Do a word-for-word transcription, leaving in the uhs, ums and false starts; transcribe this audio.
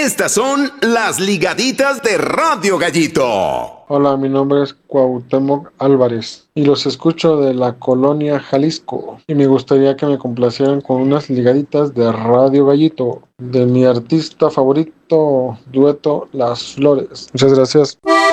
Estas son las ligaditas de Radio Gallito. Hola, mi nombre es Cuauhtémoc Álvarez y los escucho de la colonia Jalisco. Y me gustaría que me complacieran con unas ligaditas de Radio Gallito, de mi artista favorito, dueto Las Flores. Muchas gracias.